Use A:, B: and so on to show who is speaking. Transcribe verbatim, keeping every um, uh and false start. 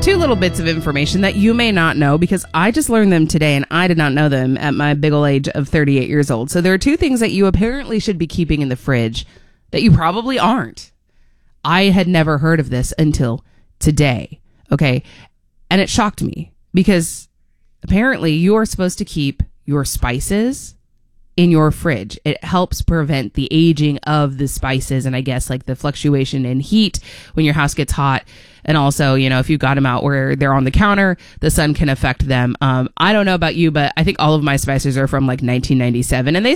A: two little bits of information that you may not know, because I just learned them today and I did not know them at my big ol' age of thirty-eight years old. So there are two things that you apparently should be keeping in the fridge that you probably aren't. I had never heard of this until today. Okay. And it shocked me because apparently you are supposed to keep your spices in your fridge. It helps prevent the aging of the spices and I guess like the fluctuation in heat when your house gets hot. And also, you know, if you got them out where they're on the counter, the sun can affect them. Um, I don't know about you, but I think all of my spices are from like nineteen ninety-seven and they